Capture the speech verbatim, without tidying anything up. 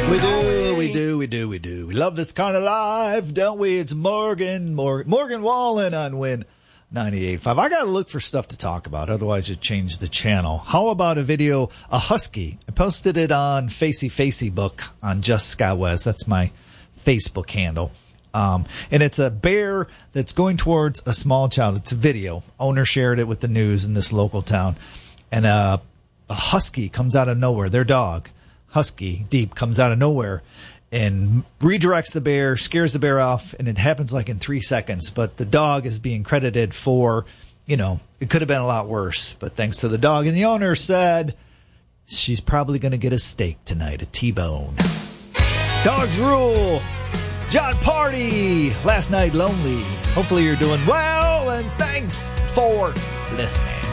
We do, we do, we do, we do. We love this kind of life, don't we? It's Morgan, Morgan, Morgan Wallen on Win ninety-eight point five. I got to look for stuff to talk about, otherwise you change the channel. How about a video, a husky? I posted it on Facey Facey Book on Just Scott West. That's my Facebook handle. Um, and it's a bear that's going towards a small child. It's a video. Owner shared it with the news in this local town. And uh, a husky comes out of nowhere. Their dog, Husky Deep, comes out of nowhere and redirects the bear, scares the bear off, and it happens like in three seconds. But the dog is being credited for, you know, it could have been a lot worse. But thanks to the dog. And the owner said she's probably going to get a steak tonight, a T-bone. Dogs rule. John Party, last night lonely. Hopefully you're doing well, and thanks for listening.